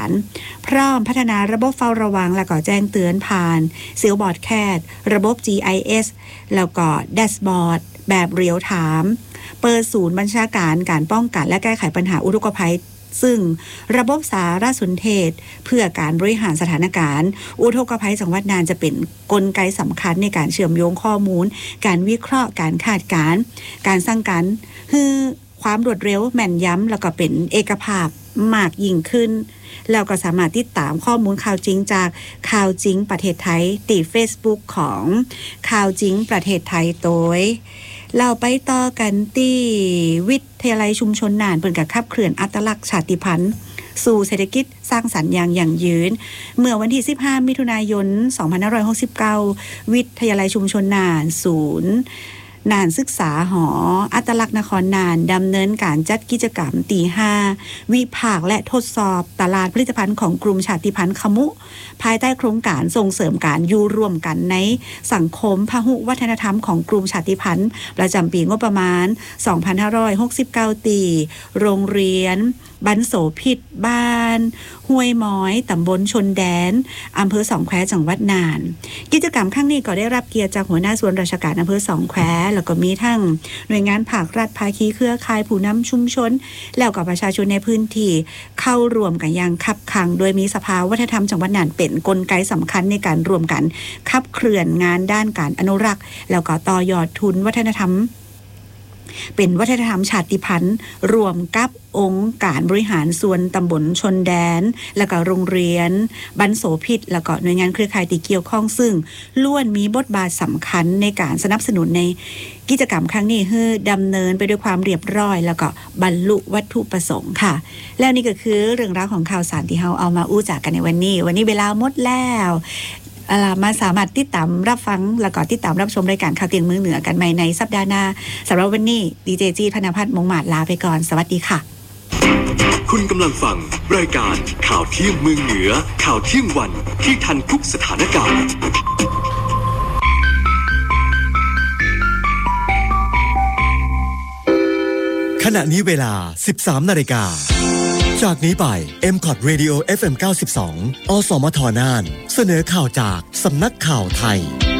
การพร้อมพัฒนาระบบเฝ้าระวังและก็แจ้งเตือนผ่านเซลบอร์ดแคทระบบ GIS แล้วก็แดชบอร์ดแบบเรียลไทม์เปิดศูนย์บัญชาการการป้องกันและแก้ไขปัญหาอุทกภัยซึ่งระบบสารสนเทศเพื่อการบริหารสถานการณ์อุทกภัยจังหวัดน่านจะเป็นกลไกสำคัญในการเชื่อมโยงข้อมูลการวิเคราะห์การคาดการณ์การสร้างการคือความรวดเร็วแม่นยำแล้วก็เป็นเอกภาพมากยิ่งขึ้นแล้วก็สามารถติดตามข้อมูลข่าวจริงจากข่าวจริงประเทศไทยที่ Facebook ของข่าวจริงประเทศไทยโดยเราไปต่อกันที่วิทยาลัยชุมชนน่านเพิ่นก็ขับเคลื่อนอัตลักษณ์ชาติพันธุ์สู่เศรษฐกิจสร้างสรรค์อย่างยั่งยืนเมื่อวันที่15มิถุนายน2569วิทยาลัยชุมชนน่านศูนย์น่านศึกษาหออัตลักษณ์นครน่านดำเนินการจัดกิจกรรมตี5วิพากษ์และทดสอบตลาดผลิตภัณฑ์ของกลุ่มชาติพันธุ์ขมุภายใต้โครงการส่งเสริมการอยู่ร่วมกันในสังคมพหุวัฒนธรรมของกลุ่มชาติพันธุ์ประจำปีงบประมาณ2569ตีโรงเรียนบ้านโสพิษบ้านห้วยม้อยตำบลชนแดนอำเภอสองแควจังหวัดน่านกิจกรรมครั้งนี้ก็ได้รับเกียรติจากหัวหน้าส่วนราชการอำเภอสองแควแล้วก็มีทั้งหน่วยงานภาครัฐภาคีเครือข่ายผู้นำชุมชนแล้วก็ประชาชนในพื้นที่เข้ารวมกันอย่างคับคั่งโดยมีสภาวัฒนธรรมจังหวัดน่านเป็นกลไกสำคัญในการรวมกันขับเคลื่อนงานด้านการอนุรักษ์แล้วก็ต่อยอดทุนวัฒนธรรมเป็นวัฒนธรรมชาติพันธุ์รวมกับองค์การบริหารส่วนตำบลชนแดนแล้วก็โรงเรียนบ้านโสพิษแล้วก็หน่วยงานเครือข่ายที่เกี่ยวข้องซึ่งล้วนมีบทบาทสำคัญในการสนับสนุนในกิจกรรมครั้งนี้ให้ดำเนินไปด้วยความเรียบร้อยแล้วก็บรรลุวัตถุประสงค์ค่ะแล้วนี่ก็คือเรื่องราวของข่าวสารที่เราเอามาอู้จากกันในวันนี้เวลาหมดแล้วมาสามารถติดตามรับฟังแล้วก็ติดตามรับชมรายการข่าวเตียงเมืองเหนือกันใหม่ในสัปดาห์หน้าสำหรับวันนี้ดีเจจีธนภัทรมงหมาดลาไปก่อนสวัสดีค่ะคุณกำลังฟังรายการข่าวเที่ยงเมืองเหนือข่าวเที่ยงวันที่ทันทุกสถานการณ์ขณะนี้เวลา 13:00 น.จากนี้ไป MCOT Radio FM 92 อสมทน่านเสนอข่าวจากสำนักข่าวไทย